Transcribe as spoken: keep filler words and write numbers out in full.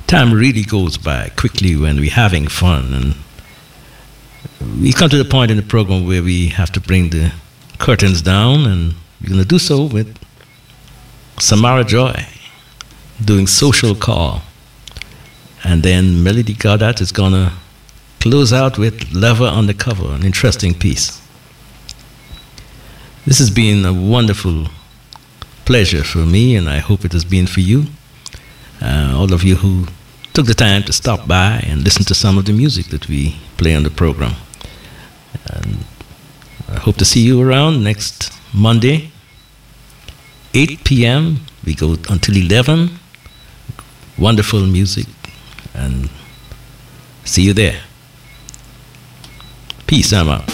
time really goes by quickly when we're having fun, and we come to the point in the program where we have to bring the curtains down, and we're going to do so with Samara Joy doing Social Call. And then Melody Goddard is going to close out with Lover Undercover, an interesting piece. This has been a wonderful pleasure for me, and I hope it has been for you. Uh, all of you who took the time to stop by and listen to some of the music that we play on the program. And I hope to see you around next Monday, eight p m We go until eleven. Wonderful music, and see you there. Peace, I'm out.